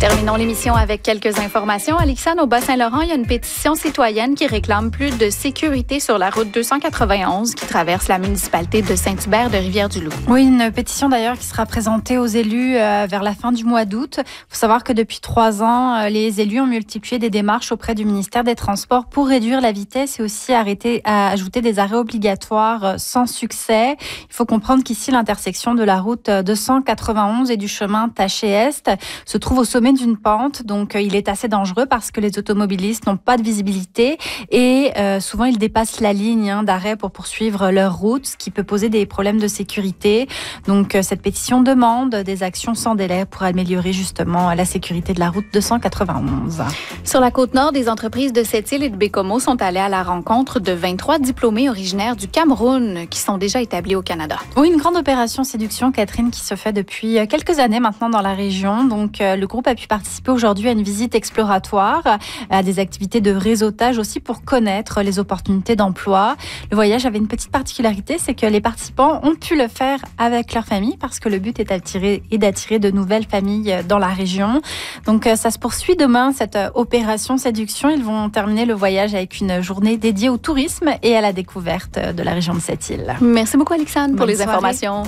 Terminons l'émission avec quelques informations. À Lixane, au Bas-Saint-Laurent, il y a une pétition citoyenne qui réclame plus de sécurité sur la route 291 qui traverse la municipalité de Saint-Hubert de Rivière-du-Loup. Oui, une pétition d'ailleurs qui sera présentée aux élus vers la fin du mois d'août. Il faut savoir que depuis 3 ans, les élus ont multiplié des démarches auprès du ministère des Transports pour réduire la vitesse et aussi ajouter des arrêts obligatoires sans succès. Il faut comprendre qu'ici, l'intersection de la route 291 et du chemin Taché-Est se trouve au sommet d'une pente, donc il est assez dangereux parce que les automobilistes n'ont pas de visibilité et souvent ils dépassent la ligne d'arrêt pour poursuivre leur route, ce qui peut poser des problèmes de sécurité. Donc cette pétition demande des actions sans délai pour améliorer justement la sécurité de la route 291. Sur la Côte-Nord, des entreprises de Sept-Îles et de Bécomo sont allées à la rencontre de 23 diplômés originaires du Cameroun qui sont déjà établis au Canada. Oui, une grande opération séduction, Catherine, qui se fait depuis quelques années maintenant dans la région. Donc le groupe a pu participer aujourd'hui à une visite exploratoire, à des activités de réseautage aussi pour connaître les opportunités d'emploi. Le voyage avait une petite particularité, c'est que les participants ont pu le faire avec leur famille parce que le but est d'attirer de nouvelles familles dans la région. Donc ça se poursuit demain, cette opération séduction. Ils vont terminer le voyage avec une journée dédiée au tourisme et à la découverte de la région de Sept-Îles. Merci beaucoup, Alexandre, pour Bonne les informations.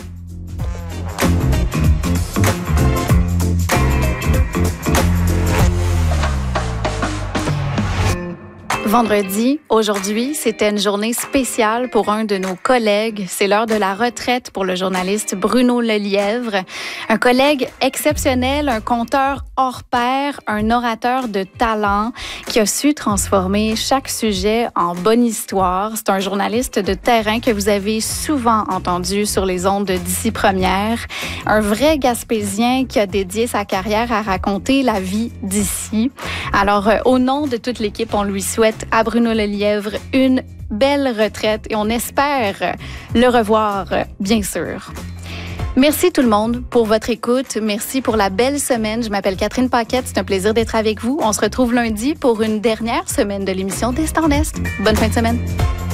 Vendredi, aujourd'hui, c'était une journée spéciale pour un de nos collègues. C'est l'heure de la retraite pour le journaliste Bruno Lelièvre. Un collègue exceptionnel, un conteur hors pair, un orateur de talent qui a su transformer chaque sujet en bonne histoire. C'est un journaliste de terrain que vous avez souvent entendu sur les ondes d'Ici Première. Un vrai Gaspésien qui a dédié sa carrière à raconter la vie d'ici. Alors, au nom de toute l'équipe, on lui souhaite à Bruno Lelièvre une belle retraite et on espère le revoir, bien sûr. Merci tout le monde pour votre écoute. Merci pour la belle semaine. Je m'appelle Catherine Paquette. C'est un plaisir d'être avec vous. On se retrouve lundi pour une dernière semaine de l'émission d'Est en Est. Bonne fin de semaine.